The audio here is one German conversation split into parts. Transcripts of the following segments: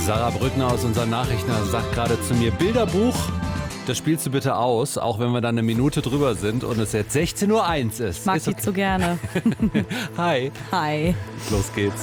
Sarah Brückner aus unseren Nachrichten sagt gerade zu mir, Bilderbuch, das spielst du bitte aus, auch wenn wir dann eine Minute drüber sind und es jetzt 16:01 Uhr ist. Mag die zu gerne. Hi. Hi. Los geht's.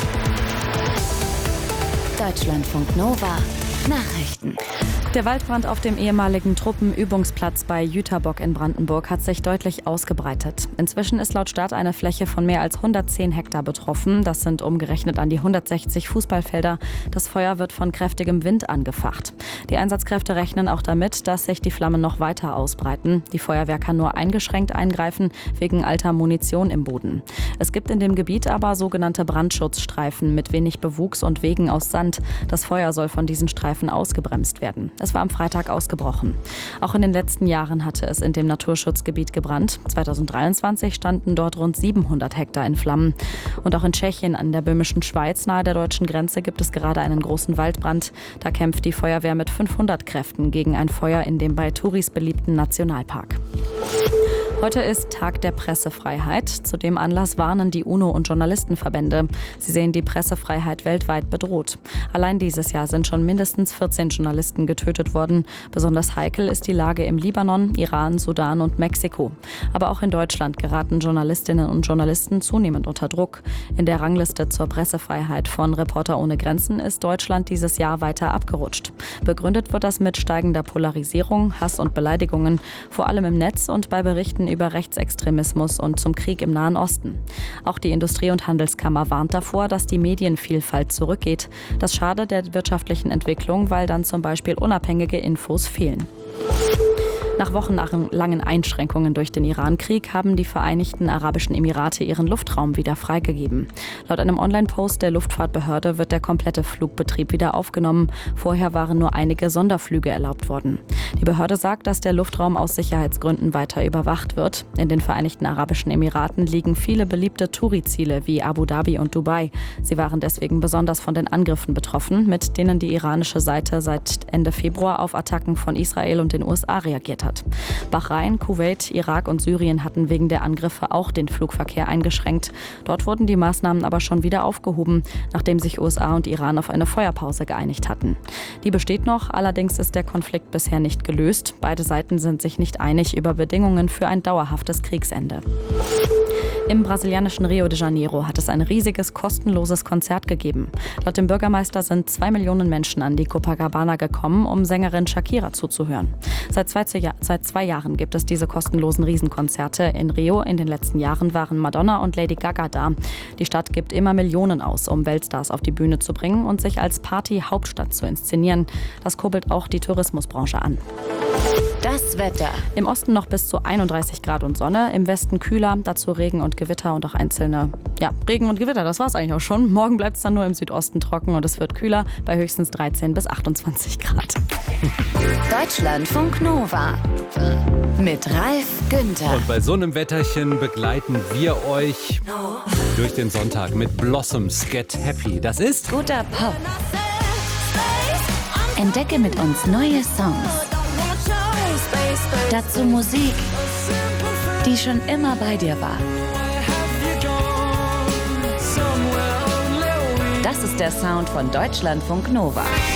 Deutschlandfunk Nova Nachrichten. Der Waldbrand auf dem ehemaligen Truppenübungsplatz bei Jüterbock in Brandenburg hat sich deutlich ausgebreitet. Inzwischen ist laut Stadt eine Fläche von mehr als 110 Hektar betroffen. Das sind umgerechnet an die 160 Fußballfelder. Das Feuer wird von kräftigem Wind angefacht. Die Einsatzkräfte rechnen auch damit, dass sich die Flammen noch weiter ausbreiten. Die Feuerwehr kann nur eingeschränkt eingreifen, wegen alter Munition im Boden. Es gibt in dem Gebiet aber sogenannte Brandschutzstreifen mit wenig Bewuchs und Wegen aus Sand. Das Feuer soll von diesen Streifen ausgebremst werden. Es war am Freitag ausgebrochen. Auch in den letzten Jahren hatte es in dem Naturschutzgebiet gebrannt. 2023 standen dort rund 700 Hektar in Flammen. Und auch in Tschechien an der böhmischen Schweiz nahe der deutschen Grenze gibt es gerade einen großen Waldbrand. Da kämpft die Feuerwehr mit 500 Kräften gegen ein Feuer in dem bei Touris beliebten Nationalpark. Heute ist Tag der Pressefreiheit. Zu dem Anlass warnen die UNO- und Journalistenverbände. Sie sehen die Pressefreiheit weltweit bedroht. Allein dieses Jahr sind schon mindestens 14 Journalisten getötet worden. Besonders heikel ist die Lage im Libanon, Iran, Sudan und Mexiko. Aber auch in Deutschland geraten Journalistinnen und Journalisten zunehmend unter Druck. In der Rangliste zur Pressefreiheit von Reporter ohne Grenzen ist Deutschland dieses Jahr weiter abgerutscht. Begründet wird das mit steigender Polarisierung, Hass und Beleidigungen, vor allem im Netz und bei Berichten über Rechtsextremismus und zum Krieg im Nahen Osten. Auch die Industrie- und Handelskammer warnt davor, dass die Medienvielfalt zurückgeht. Das schadet der wirtschaftlichen Entwicklung, weil dann zum Beispiel unabhängige Infos fehlen. Nach wochenlangen Einschränkungen durch den Iran-Krieg haben die Vereinigten Arabischen Emirate ihren Luftraum wieder freigegeben. Laut einem Online-Post der Luftfahrtbehörde wird der komplette Flugbetrieb wieder aufgenommen. Vorher waren nur einige Sonderflüge erlaubt worden. Die Behörde sagt, dass der Luftraum aus Sicherheitsgründen weiter überwacht wird. In den Vereinigten Arabischen Emiraten liegen viele beliebte Touri-Ziele wie Abu Dhabi und Dubai. Sie waren deswegen besonders von den Angriffen betroffen, mit denen die iranische Seite seit Ende Februar auf Attacken von Israel und den USA reagiert hat. Bahrain, Kuwait, Irak und Syrien hatten wegen der Angriffe auch den Flugverkehr eingeschränkt. Dort wurden die Maßnahmen aber schon wieder aufgehoben, nachdem sich USA und Iran auf eine Feuerpause geeinigt hatten. Die besteht noch, allerdings ist der Konflikt bisher nicht gelöst. Beide Seiten sind sich nicht einig über Bedingungen für ein dauerhaftes Kriegsende. Im brasilianischen Rio de Janeiro hat es ein riesiges, kostenloses Konzert gegeben. Laut dem Bürgermeister sind 2 Millionen Menschen an die Copacabana gekommen, um Sängerin Shakira zuzuhören. Seit 2 Jahren gibt es diese kostenlosen Riesenkonzerte in Rio. In den letzten Jahren waren Madonna und Lady Gaga da. Die Stadt gibt immer Millionen aus, um Weltstars auf die Bühne zu bringen und sich als Party-Hauptstadt zu inszenieren. Das kurbelt auch die Tourismusbranche an. Das Wetter. Im Osten noch bis zu 31 Grad und Sonne, im Westen kühler, dazu Regen und Gewitter und auch einzelne, Regen und Gewitter, das war's eigentlich auch schon. Morgen bleibt es dann nur im Südosten trocken und es wird kühler, bei höchstens 13 bis 28 Grad. Deutschlandfunk Nova mit Ralf Günther. Und bei so einem Wetterchen begleiten wir euch durch den Sonntag mit Blossoms Get Happy. Das ist Guter Pop. Entdecke mit uns neue Songs. Dazu Musik, die schon immer bei dir war. Das ist der Sound von Deutschlandfunk Nova.